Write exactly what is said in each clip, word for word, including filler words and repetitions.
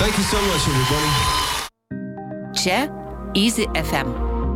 Thank you so much, everybody. Čia Easy F M.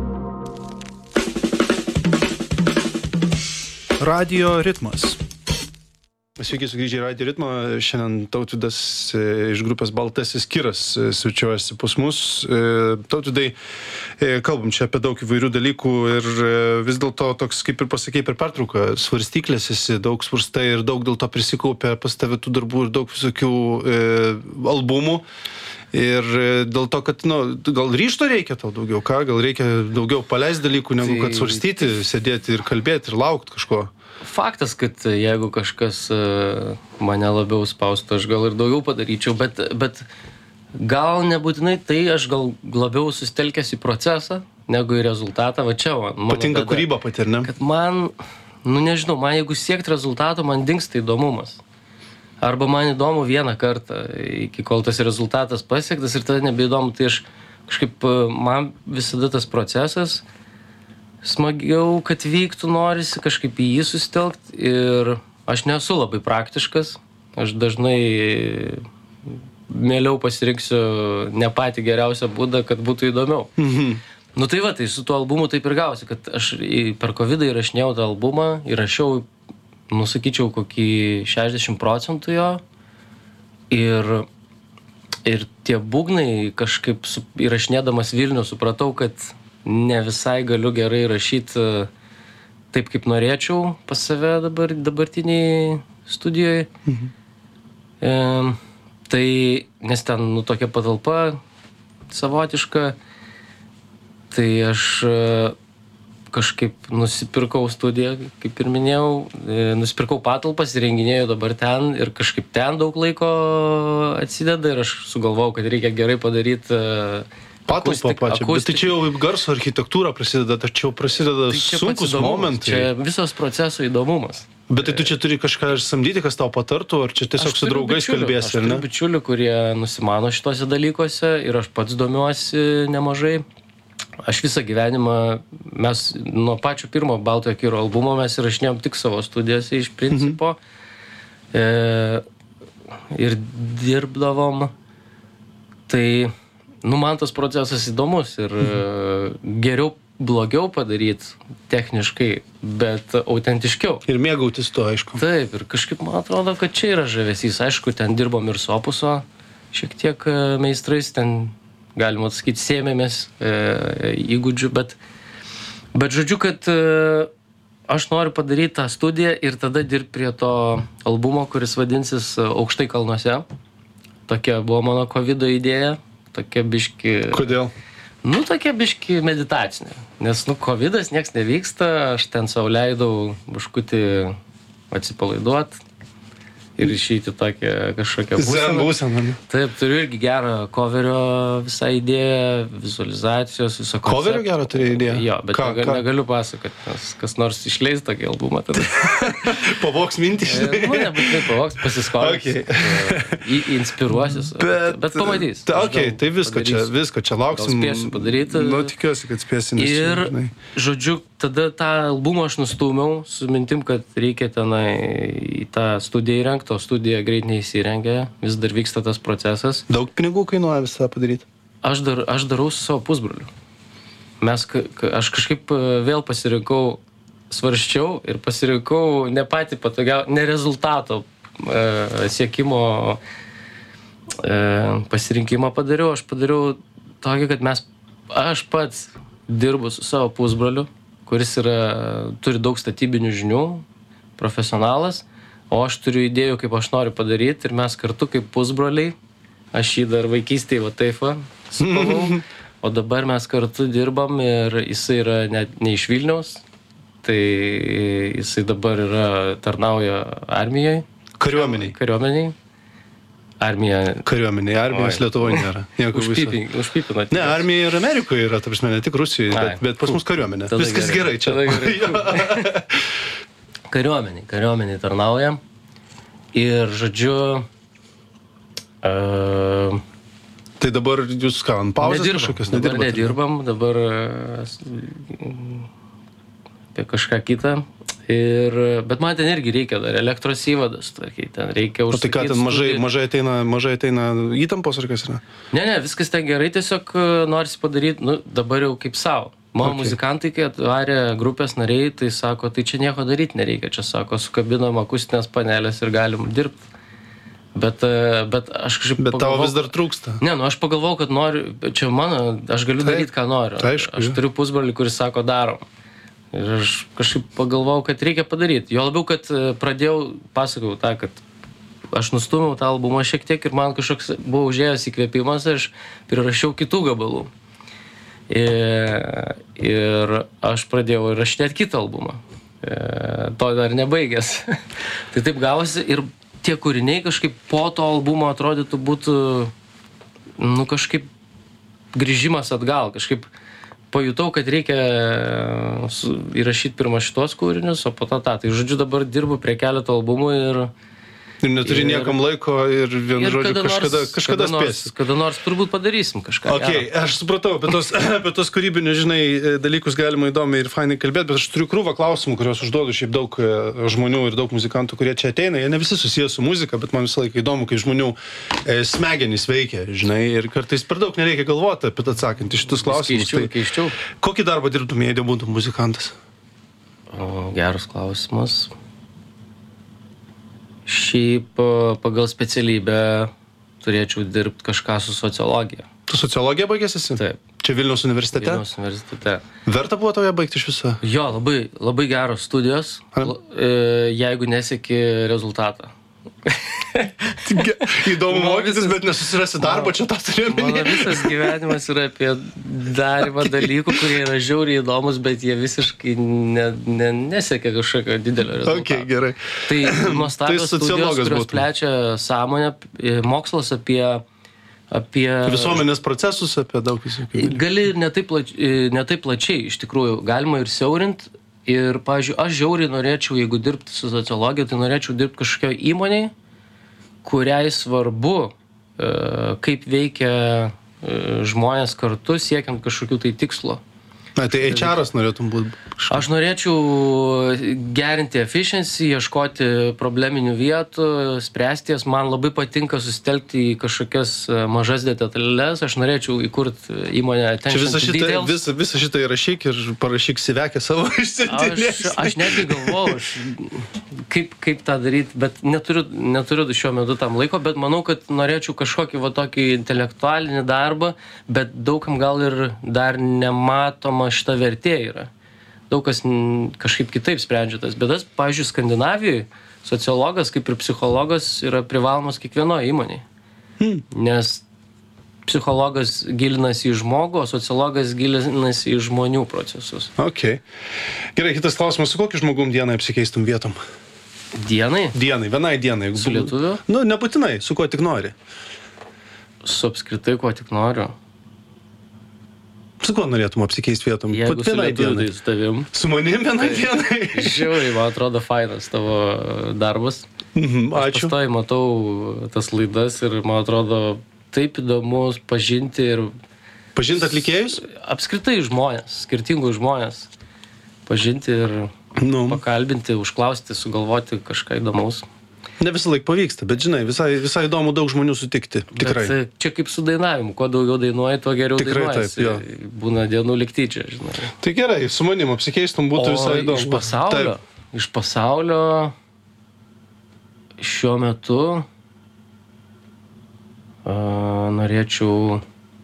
Radio ritmas. Sveiki sugrįžę į Radio ritmą. Šiandien Tautvydas iš grupės Baltasis Kiras svečiuojasi pas mus. Tautvydai, kalbam čia apie daug įvairių dalykų ir vis dėlto toks, kaip ir pasakei per pertrauką, svarstyklės esi, daug svarstai ir daug dėl to prisikaupė pas tave tų darbų ir daug visokių e, albumų. Ir dėl to, kad, nu, gal ryžto reikia tau daugiau, ką? Gal reikia daugiau paleisti dalykų, negu kad svarstyti, sėdėti ir kalbėti ir laukti kažko. Faktas, kad jeigu kažkas mane labiau spaustų, aš gal ir daugiau padaryčiau, bet, bet gal nebūtinai tai aš gal labiau sustelkęs į procesą, negu į rezultatą. Va čia, man, patinka tada, kūryba pati, ar ne? Kad man, nu nežinau, man jeigu siekti rezultato, man dingsta įdomumas. Arba man įdomu vieną kartą, iki kol tas rezultatas pasiektas ir tada nebeįdomu, tai aš kažkaip, man visada tas procesas smagiau, kad vyktų, norisi kažkaip į jį susitelkti ir aš nesu labai praktiškas, aš dažnai mieliau pasirinksiu ne patį geriausią būdą, kad būtų įdomiau. Mhm. Nu tai va, tai su tuo albumu taip ir gausi, kad aš per kovidą įrašinėjau tą albumą, įrašiau, nusakyčiau, kokį šešiasdešimt procentų jo ir, ir tie būgnai kažkaip su, įrašinėdamas Vilnių supratau, kad ne visai galiu gerai rašyti taip, kaip norėčiau pas save dabar, dabartiniai studijoje. Mhm. E, tai, nes ten, nu, tokia patalpa savotiška, tai aš kažkaip nusipirkau studiją, kaip ir minėjau, nusipirkau patalpas, įrenginėjau dabar ten ir kažkaip ten daug laiko atsideda ir aš sugalvojau, kad reikia gerai padaryti patalpą pačią, bet tai čia jau garso architektūra prasideda, tačiau prasideda tai sunkus momentai. Čia visos proceso įdomumas. Bet tai tu čia turi kažką ir samdyti, kas tau patartų, ar čia tiesiog su draugais kalbėsi, ar ne? Aš turiu bičiulių, kurie nusimano šitose dalykuose ir aš pats domiuosi nemažai. Aš visą gyvenimą, mes nuo pačio pirmo Baltojo Kiro albumo mes įrašinėjom tik savo studijose iš principo. Mhm. E, ir dirbdavom. Tai nu, man tas procesas įdomus ir mhm. geriau, blogiau padaryti techniškai, bet autentiškiau. Ir mėgautis to, aišku. Taip, ir kažkaip man atrodo, kad čia yra žavesys. Aišku, ten dirbom ir su Opuso, šiek tiek meistrais, ten, galima sakyti, sėmėmės e, įgūdžių, bet, bet žodžiu, kad e, aš noriu padaryti tą studiją ir tada dirbti prie to albumo, kuris vadinsis Aukštai kalnuose. Tokia buvo mano kovido idėja. Tokia biški... Kodėl? Nu, tokia biški meditacinė. Nes, nu, kovidas, nieks nevyksta, aš ten sau leidau biškutį atsipalaiduot ir išeiti tokią kažkokią būseną. Zen būseną. Taip, turiu irgi gerą coverio visą idėją, vizualizacijos, viso koncepto. Coverio gerą turi idėją? Jo, bet ką, negaliu, ką? negaliu pasakoti, nes kas nors išleis tokį albumą tada. Pavoks mintį, žinai? Nu, nebūtinai pavoks, pasiskolins. Okay. Inspiruosis. Bet, bet pamatys. Ta, okay, tai visko čia, visko čia lauksim. Gal spėsiu padaryti. Nu, tikiuosi, kad spėsi. Nes, ir, žinai. Žodžiu, tada tą albumą aš nustūmiau su mintim, kad reikia tenai į tą studiją įrengti, o studija greit neįsirengia, vis dar vyksta tas procesas. Daug pinigų kainuoja visą padaryti? Aš, dar, aš darau su savo pusbroliu. Mes, aš kažkaip vėl pasirinkau, svarščiau ir pasirinkau ne patį patogiausią, ne rezultato e, siekimo e, pasirinkimą padariau. Aš padariau tokį, kad mes, aš pats dirbu su savo pusbroliu, kuris yra, turi daug statybinių žinių, profesionalas, o aš turiu idėjų, kaip aš noriu padaryti ir mes kartu kaip pusbroliai, aš jį dar vaikystėje va taip va, supavau, o dabar mes kartu dirbam ir jisai yra ne, ne iš Vilniaus, tai jisai dabar yra, tarnauja armijoje. Kariuomeniai. Kariuomeniai. Armija. Kariuomeniai, armijos Lietuvoje nėra. Užpipinat. Ne, armija ir Amerikoje yra, ta prasme, ne tik Rusijoje, bet, bet pas mus kariuomenė. Viskas gerai, gerai čia. Kariuomeniai, kariuomeniai tarnauja. Ir, žodžiu... Uh, tai dabar jūs ką, ant pauzės nedirbam, kažkokios dabar nedirbate? Nedirbam, dabar... apie kažką kitą. Ir, bet man ten irgi reikia dar elektros įvadas, tvarkiai, ten reikia O tai ką, užsakyti ten mažai, studijų. mažai, ateina, mažai ateina įtampos ar kas yra? Ne, ne, viskas ten gerai, tiesiog e, norisi padaryti, nu, dabar jau kaip savo. Mano Okay. muzikantai, kai atvarė grupės nariai, tai sako, tai čia nieko daryti nereikia, čia sako, sukabinom akustinės panelės ir galim dirbti. Bet, e, bet aš kažkaip Bet tavo pagalvojau- vis dar trūksta. Ne, nu aš pagalvojau, kad noriu, čia mano, aš galiu Taip. daryti, ką noriu. Tai aišku, Aš jo. turiu pusbrolį, kuris sako, darom. Ir aš kažkaip pagalvojau, kad reikia padaryti. Jo labiau, kad e, pradėjau, pasakau tą, kad aš nustumiau tą albumą šiek tiek ir man kažkoks buvo užėjęs įkvėpimas, aš prirašiau kitų gabalų. Ir, ir aš pradėjau įrašinėti kitą albumą. E, to dar nebaigęs. Tai taip gavosi ir tie kūriniai kažkaip po to albumo atrodytų būtų, nu kažkaip grįžimas atgal, kažkaip pajutau, kad reikia su- įrašyti pirmą šitos kūrinius, o po to tą. Tai žodžiu dabar dirbu prie keleto albumų ir... Ir neturi Ir- niekam laiko ir vienu ir žodžiu kada kažkada, nors, kažkada kada nors, spėsi. kada nors turbūt padarysim kažką. Ok, gero. aš supratau, apie tos, apie tos kūrybinius, žinai, dalykus galima įdomiai ir fainai kalbėti, bet aš turiu krūvą klausimų, kuriuos užduodu šiaip daug e, žmonių ir daug muzikantų, kurie čia ateina. Jie ne visi susijęs su muzika, bet man visą laiką įdomu, kaip žmonių e, smegenys veikia, žinai, ir kartais per daug nereikia galvoti apie atsakant į šitus klausimus. Keiščiau, Tai, keiščiau. kokį darbą dirbtumė, jei nebūtum muzikantas? O, geras klausimas. Šiaip e, pagal specialybę turėčiau dirbti kažką su sociologija. Tu sociologiją baigęs esi? Taip. Čia Vilniaus universitete? Vilniaus universitete. Verta buvo tau ją baigti iš viso? Jo, labai, labai geros studijos, Ar- L- e, jeigu neseki rezultatą. Įdomu Mano mokytis, visas- bet nesusirasi darbo, čia tą turiu Mano omeny. visas gyvenimas yra apie darymą dalykų, kurie yra žiauriai įdomus, bet jie visiškai ne, ne, nesiekia kažkokio didelio rezultato. Ok, gerai. Tai nuostabios Tai studijos, sociologas kurios būtum. plečia sąmonę, e, mokslas apie, apie Visuomenės procesus, apie daug visokių. gali ir netaip plač, e, ne taip plačiai, iš tikrųjų, galima ir siaurint. Ir, pavyzdžiui, aš žiauriai norėčiau, jeigu dirbti su sociologija, tai norėčiau dirbti kažkokio įmonėje, kuriai svarbu, e, kaip veikia e, žmonės kartu siekiant kažkokių tai tikslo. Na, tai H R-as norėtum būti. Aš norėčiau gerinti efficiency, ieškoti probleminių vietų, spręsti jas. Man labai patinka susitelkti į kažkokias e, mažas detalės. Aš norėčiau įkurti įmonę Čia attention visą to šitą, details. visą, visą šitą įrašyk ir parašyk sivekę savo Aš, išsitinės. aš netgi galvojau, aš, kaip, kaip tą daryti, bet neturiu, neturiu šiuo metu tam laiko, bet manau, kad norėčiau kažkokį va tokį intelektualinį darbą, bet daugam gal ir dar nematoma šita vertė yra. Daug kas n, kažkaip kitaip sprendžia tas bėdas. Pavyzdžiui, Skandinavijoje sociologas, kaip ir psichologas, yra privalomas kiekvienoje įmonėje. Hmm. Nes psichologas gilinasi į žmogų, o sociologas gilinasi į žmonių procesus. Ok. Gerai, kitas klausimas, su kokiu žmogum dienai apsikeistum vietom? Dienai Dienai, vienai dienai. jeigu su būtų- lietuviu, Nu, nebūtinai, su kuo tik nori. su apskritai, kuo tik noriu. Su kuo norėtum apsikeisti vietom? Jeigu Vat su vienai lietuviu, dienai. tai su tavim. Su manim vienai dienai. Žiauriai, man atrodo, fainas tavo darbas. Mhm, Aš Ačiū. pastoviai matau tas laidas ir man atrodo taip įdomu pažinti ir Pažint atlikėjus? apskritai žmonės, skirtingus žmonės. Pažinti ir Nu, pakalbinti, užklausti, sugalvoti kažką įdomaus. ne visą laiką pavyksta, bet žinai, visai, visai įdomu daug žmonių sutikti. Tikrai. Bet e, čia kaip su dainavimu, kuo daugiau dainuoji, tuo geriau Tikrai dainuoji. taip, jo. Būna dienų likti čia, žinai. Tai gerai, su manim apsikeistum būtų O visai įdomu. iš pasaulio, Taip. iš pasaulio šiuo metu a, norėčiau,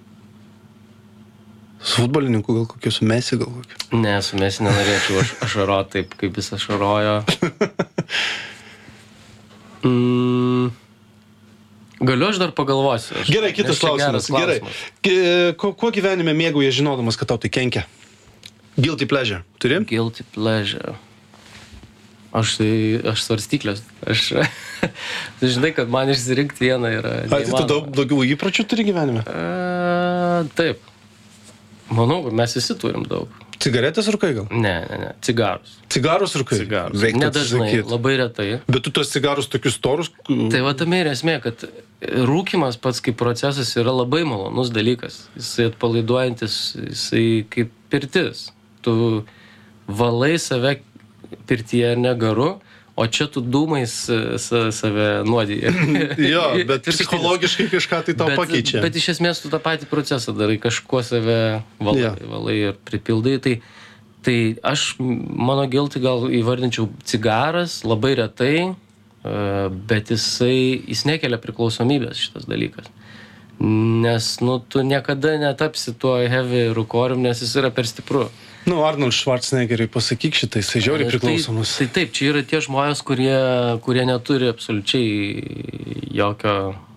Su futbolininku gal kokiu, su Messi gal kokiu. ne, su Messi nenorėčiau aš, ašarot taip, kaip jis ašarojo. Mm, galiu aš dar pagalvosiu. Aš, Gerai, nes kitas čia klausimas. geras Gerai. Ki- Ko, kuo gyvenime mėgauji, žinodamas, kad tau tai kenkia? Guilty pleasure. Turi? Guilty pleasure. Aš tai, aš svarstyklės. Aš, tu žinai, kad man išsirinkti vieną yra. Ar tai tu neįmanoma. daug daugiau įpročių turi gyvenime? A, taip. Manau, kad mes visi turim daug. Cigaretės rūkai gal? Ne, ne, ne. Cigarus. Cigarus rūkai? Cigarus. Reiktų Nedažnai, atsisakyt. labai retai. Bet tu tos cigarus tokius storus... Tai va tame ir esmė, kad rūkimas pats kaip procesas yra labai malonus dalykas. Jisai atpalaiduojantis, jisai kaip pirtis. Tu valai save pirtyje negaru, o čia tu dūmais save nuodiji. Jo, bet psichologiškai kažką tai tau bet, pakeičia. Bet iš esmės tu tą patį procesą darai, kažkuo save valai, Yeah. valai ir pripildai. Tai, tai aš, mano guilty gal įvardinčiau cigaras labai retai, bet jisai, jis nekelia priklausomybės šitas dalykas. Nes, nu, tu niekada netapsi tuo heavy rūkorium, nes jis yra per stipru. Nu, Arnold Schwarzeneggeriui pasakyk šitą, jisai žiauriai priklausomus. Tai, tai taip, čia yra tie žmonės, kurie, kurie neturi absoliučiai jokio...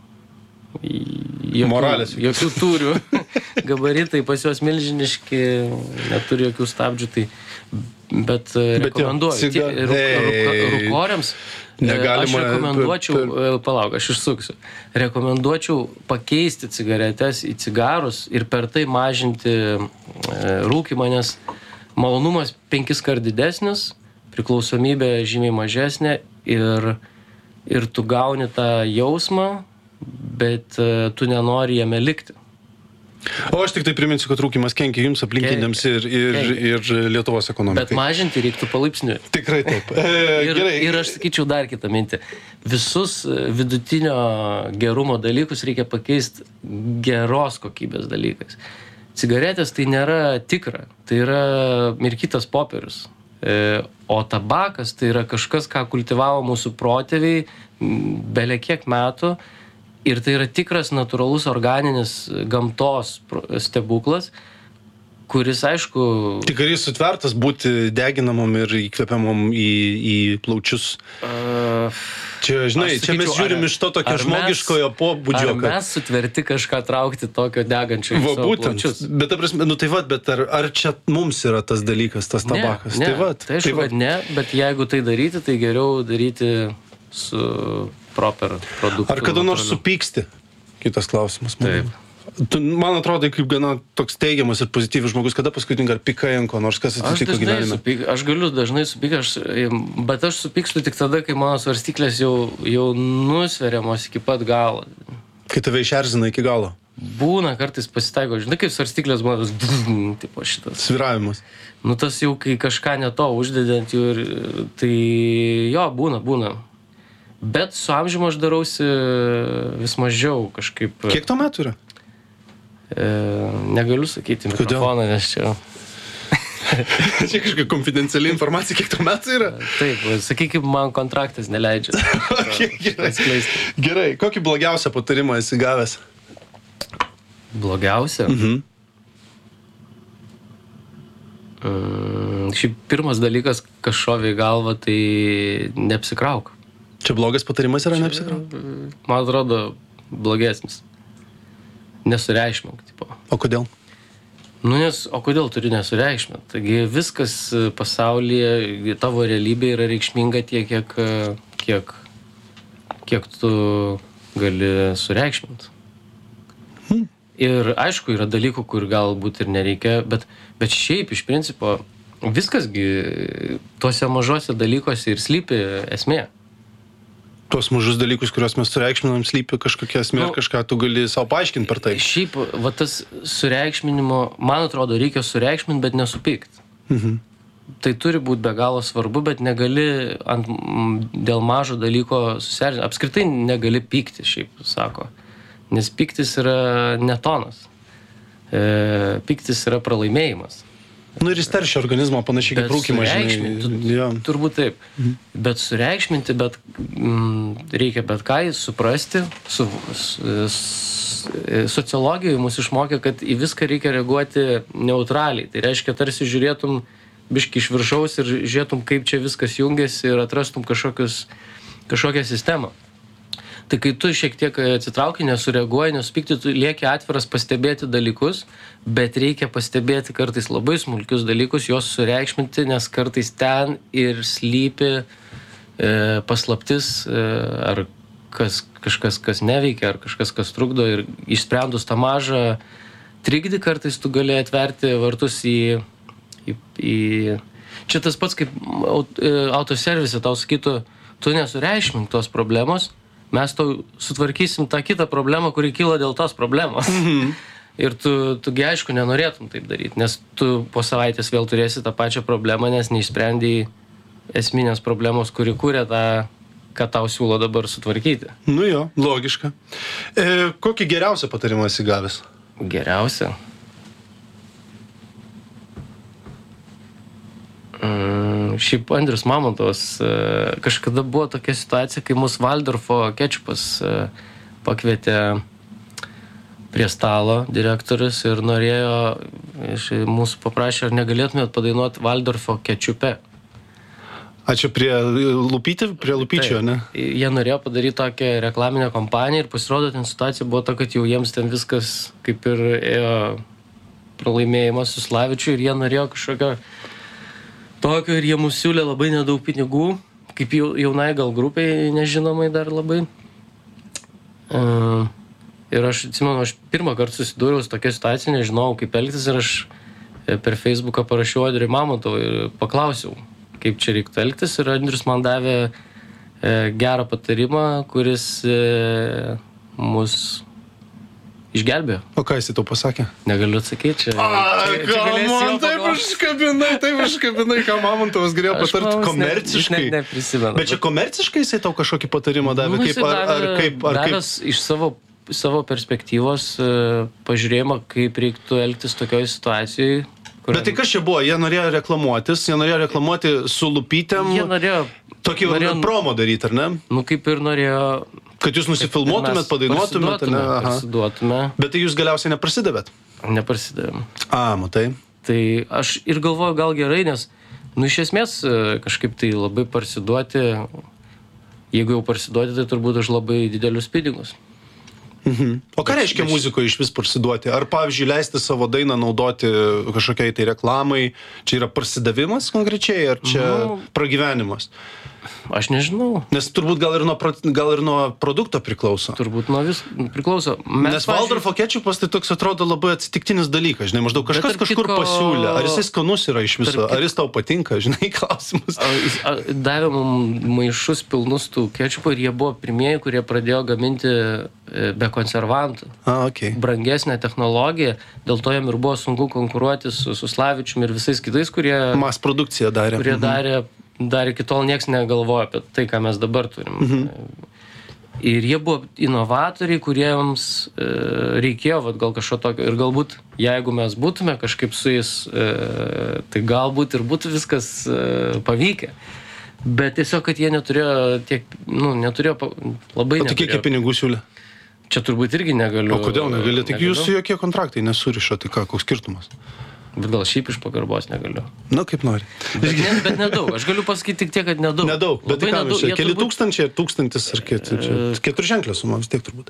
Jokių, moralės. Jokių turių. Gabaritai pas juos milžiniški, neturi jokių stabdžių, tai... Bet, bet rekomenduoju. Jo, ciga... Tie, rūk, rūkoriams... Negalima... Aš rekomenduočiau, per, per... palauk, aš išsuksiu. Rekomenduočiau pakeisti cigaretes į cigarus ir per tai mažinti e, rūkymą, nes malonumas penkis kart didesnis, priklausomybė žymiai mažesnė ir, ir tu gauni tą jausmą, bet e, tu nenori jame likti. O aš tik tai priminsiu, kad rūkymas kenkia jums aplinkiniams ir, ir, ir Lietuvos ekonomikai. Bet mažinti reiktų palaipsniui. Tikrai taip. E, ir, gerai. ir aš sakyčiau dar kitą mintį. Visus vidutinio gerumo dalykus reikia pakeisti geros kokybės dalykais. Cigaretės tai nėra tikra, tai yra mirkytas popierius. E, o tabakas tai yra kažkas, ką kultivavo mūsų protėviai bele kiek metų. Ir tai yra tikras, natūralus, organinis gamtos stebuklas, kuris, aišku... Tik ar jis sutvertas būti deginamom ir įkvepiamom į, į plaučius? Uh, čia, žinai, sakyčiau, čia mes žiūrim ar, iš to tokio žmogiškojo pobūdžio. Ar mes kad... sutverti kažką traukti tokio degančio į va, savo būtent, plaučius? Bet, ta prasme, nu tai va, bet ar, ar čia mums yra tas dalykas, tas tabakas? Ne, tai va, tai aišku, tai kad ne, bet jeigu tai daryti, tai geriau daryti su... proper produktų. Ar kada nors supyksti? Kitas klausimas. Man. Taip. Tu, man atrodo, kaip gana toks teigiamas ir pozityvus žmogus, kada paskutinį ar pikai ant ko nors, kas atsitiko gyvenime? Supyk, aš galiu dažnai supykti, aš, bet aš supykstu tik tada, kai mano svarstyklės jau, jau nusveriamos iki pat galo. Kai tave išerzina iki galo? Būna, kartais pasitaiko, žinai, kaip svarstyklės būna, tipo šitas. Sviravimas. Nu tas jau, kai kažką ne to uždedant jų, ir, tai jo, būna, būna. Bet su amžiumi aš darausi vis mažiau kažkaip. Kiek to metų yra? E, negaliu sakyti mikrofoną, nes čia... Čia kažkokia konfidenciali informacija, kiek to metų yra? Taip, sakykime, man kontraktas neleidžia. Okay, gerai. Gerai, kokį blogiausią patarimą esi gavęs? Blogiausia? Mhm. Mm, šiaip pirmas dalykas, kas šovė į galvą, tai neapsikrauk. Čia blogas patarimas yra neapsikrauk? Man atrodo, blogesnis. Nesureikšmink, tipo. O kodėl? Nu, nes, o kodėl turi nesureikšmint? Taigi viskas pasaulyje, tavo realybė yra reikšminga tiek, kiek, kiek, kiek tu gali sureikšmint. Hmm. Ir aišku, yra dalykų, kur galbūt ir nereikia, bet, bet šiaip iš principo viskasgi tuose mažose dalykuose ir slypi esmė. Tuos mažus dalykus, kuriuos mes sureikšminam, slypi kažkokia esmė, nu, ir kažką tu gali savo paaiškinti per tai. Šiaip, va tas sureikšminimo, man atrodo, reikia sureikšminti, bet nesupykti. Mhm. Tai turi būti be galo svarbu, bet negali ant, dėl mažo dalyko susierzinti. Apskritai negali pykti, šiaip sako. Nes pyktis yra netonas. E, pyktis yra pralaimėjimas. Nu ir jis teršia organizmą panašiai kaip rūkymas, žinai. Tu, ja. Turbūt taip. Mhm. Bet sureikšminti, bet mm, reikia bet ką suprasti. Su, su, su, sociologijoje mus išmokė, kad į viską reikia reaguoti neutraliai. Tai reiškia, tarsi žiūrėtum biškį iš viršaus ir žiūrėtum, kaip čia viskas jungiasi ir atrastum kažkokius, kažkokią sistemą. Tai kai tu šiek tiek atsitrauki, nesureaguoji, nesupykti, tu lieki atviras pastebėti dalykus, bet reikia pastebėti kartais labai smulkius dalykus, juos sureikšminti, nes kartais ten ir slypi e, paslaptis, e, ar kas, kažkas, kas neveikia, ar kažkas, kas trukdo, ir išsprendus tą mažą trikdį, kartais tu gali atverti vartus į... į, į... Čia tas pats, kaip autoservise tau sakytų, tu nesureikšmink tos problemos, mes tau sutvarkysim tą kitą problemą, kuri kyla dėl tos problemos. Mhm. Ir tu, tugi aišku, nenorėtum taip daryti, nes tu po savaitės vėl turėsi tą pačią problemą, nes neišsprendėjai esminės problemos, kuri kūrė tą, ką tau siūlo dabar sutvarkyti. Nu jo, logiška. E, kokį geriausią patarimą esi gavęs? Geriausia? Mm, šiaip Andrius Mamontovas, e, kažkada buvo tokia situacija, kai mus Waldorfo kečupas e, pakvietė prie stalo direktorius ir norėjo, iš mūsų paprašė, ar negalėtumėt padainuoti Waldorfo kečupe. A čia prie lupyti, prie lupyčio, ne? Jie norėjo padaryti tokią reklaminę kampaniją ir pasirodo, ten situacija buvo ta, kad jau jiems ten viskas kaip ir ėjo pralaimėjimas su Slavičiu ir jie norėjo kažkokio tokio ir jie mums siūlė labai nedaug pinigų, kaip jaunai gal grupiai nežinomai dar labai. Uh, Ir aš atsimenu, aš pirmą kartą susidūriau su tokia situacija, nežinau kaip elgtis ir aš per Facebooką parašiau Andriui Mamontovui ir paklausiau, kaip čia reiktų elgtis ir Andrius man davė e, gerą patarimą, kuris e, mus išgelbėjo. O ką jis tau pasakė? Negaliu atsakyti, čia... A, čia, čia man taip užkabinai, taip užkabinai, ką Mamontovas galėjo patarti komerciškai. Aš net neprisimenu. Bet čia komerciškai jisai tau kažkokį patarimą davė? Nu, kaip, ar, davė, ar kaip, ar davęs kaip... iš savo savo perspektyvos uh, pažiūrėjimą, kaip reiktų elgtis tokioj situacijoj. Kuriam... Bet tai kas čia buvo? Jie norėjo reklamuotis, jie norėjo reklamuoti su lupytėm. Jie norėjo... Tokį norėjo, promo daryti, ar ne? Nu, kaip ir norėjo... Kad jūs nusifilmuotumėt, padainuotumėt, ne? Parsiduotume. Bet tai jūs galiausiai neprasidavėt? Neprasidavėm. A, matai. Tai aš ir galvoju, gal gerai, nes, nu, iš esmės, kažkaip tai labai parsiduoti, jeigu jau parsiduoti, tai turbūt už labai didelius pinigus. Mhm. O ką reiškia bet... muzikoje iš vis parsiduoti? Ar, pavyzdžiui, leisti savo dainą naudoti kažkokiai tai reklamai? Čia yra parsidavimas konkrečiai, ar čia nu, pragyvenimas? Aš nežinau. Nes turbūt gal ir nuo, gal ir nuo produkto priklauso. Turbūt nuo vis priklauso. Mes, Nes Waldorfo kečupas tai toks atrodo labai atsitiktinis dalykas, žinai, maždaug kažkas kažkur kitko... pasiūlė. Ar jisai skanus yra iš viso? Tarp... Ar jis tau patinka, žinai, klausimus? A, a, davė mums maišus pilnus tų kečupų ir jie buvo pirmieji, kurie pradėjo gaminti be konservantų. A, okay. Brangesnė technologija, dėl to jam ir buvo sunku konkuruoti su, su Slavičium ir visais kitais, kurie... Mas produkciją darė. Kurie mhm. darė... Dar iki tol nieks negalvoja apie tai, ką mes dabar turim. Mhm. Ir jie buvo inovatoriai, kuriems e, reikėjo vat, gal kažko tokio. Ir galbūt, jeigu mes būtume kažkaip su jais, e, tai galbūt ir būtų viskas e, pavykę. Bet tiesiog, kad jie neturėjo tiek, nu, neturėjo, labai neturėjo. O tai kiek pinigų siūlė? Čia turbūt irgi negaliu. O kodėl negali? Tik jūsų jokie kontraktai nesurišo, tai ką, koks skirtumas? Bet gal šiaip iš pagarbos negaliu. Na, kaip nori. Bet, ne, bet nedaug. Aš galiu pasakyti tik tiek, kad nedaug. Nedaug. Bet tai ką mes čia? Keli turbūt... tūkstančiai, tūkstantis ar keturi? Uh, keturženklė suma vis tiek turbūt.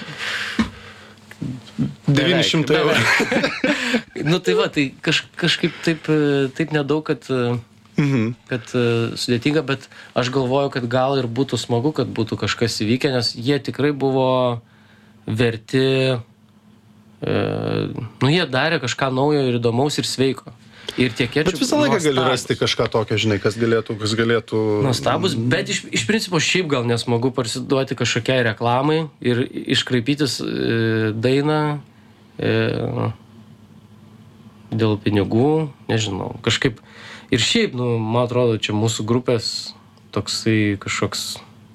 devyni šimtai eurų. Nu tai va, tai kaž, kažkaip taip, taip nedaug, kad, mhm. kad sudėtinga, bet aš galvoju, kad gal ir būtų smagu, kad būtų kažkas įvykę, nes jie tikrai buvo verti... E, nu, jie darė kažką naujo ir įdomaus ir sveiko. Ir tie kečupai... Bet visą laiką gali rasti kažką tokio, žinai, kas galėtų... Kas galėtų... Nuostabus, bet iš, iš principo šiaip gal nesmagu parsiduoti kažkokiai reklamai ir iškraipytis e, dainą e, dėl pinigų, nežinau, kažkaip... Ir šiaip, nu, man atrodo, čia mūsų grupės toksai kažkoks...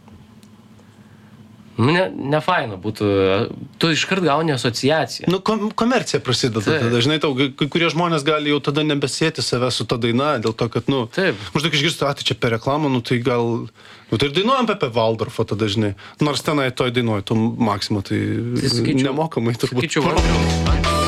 Nu, ne, ne faina būtų. Tu iškart gauni asociaciją. Nu, kom, komercija prasideda. Taip. Dažnai tau, kai kurie žmonės gali jau tada nebesėti save su ta daina, dėl to, kad, nu, Taip. maždaug išgirstu, a, tai čia per reklamą, nu, tai gal... Nu, tai ir dainuojam apie Waldorfą tada, žinai. Nors tenai toj dainuoji, tu Maksimo, tai, tai sakyčiau, nemokamai turbūt. Sakyčiau,